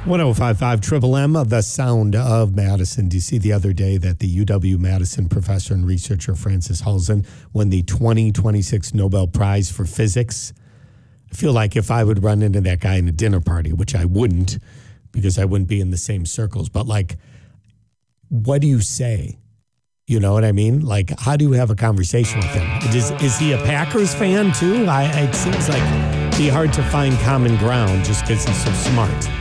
1055 Triple M, the sound of Madison. Do you see the other day that the UW-Madison professor and researcher Francis Halzen won the 2026 Nobel Prize for Physics? I feel like if I would run into that guy in a dinner party, which I wouldn't because I wouldn't be in the same circles, but like, what do you say? You know what I mean? Like, how do you have a conversation with him? Is he a Packers fan too? It seems like it'd be hard to find common ground just because he's so smart.